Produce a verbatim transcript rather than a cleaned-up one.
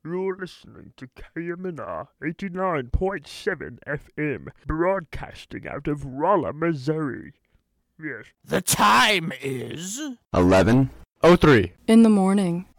You're listening to K M N R eighty-nine point seven F M, broadcasting out of Rolla, Missouri. Yes. The time is... eleven oh three in the morning.